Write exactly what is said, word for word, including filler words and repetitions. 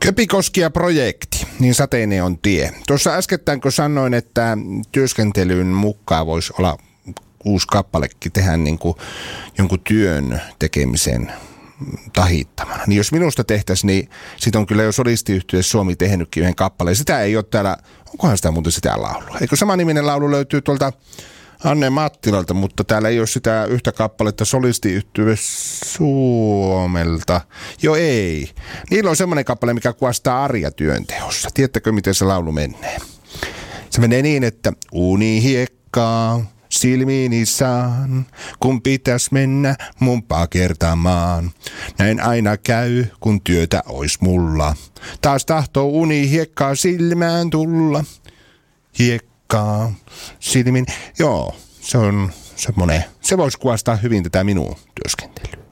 Köpikoskia projekti, niin sateinen on tie. Tuossa äskettäin kun sanoin, että työskentelyn mukaan voisi olla uusi kappalekin tehdä niin kuin jonkun työn tekemisen tahittamana. Niin jos minusta tehtäisiin, niin sit on kyllä jo solistiyhtye Suomi tehnytkin yhden kappaleen. Sitä ei ole täällä, onkohan sitä muuten sitä laulua? Eikö samaniminen laulu löytyy tuolta Anne Mattilalta, mutta täällä ei ole sitä yhtä kappaletta solistiyhtye Suomelta. Jo ei. Niillä on semmoinen kappale, mikä kuvastaa arja työnteossa. Tiedättekö, miten se laulu menee? Se menee niin, että unihiekkaa silmiini saan, kun pitäis mennä mumpaa kertamaan. Näin aina käy, kun työtä ois mulla. Taas tahtoo unihiekkaa silmään tulla. Hiekkaa silmin. Joo, se on semmoinen. Se voisi kuvastaa hyvin tätä minun työskentelyä.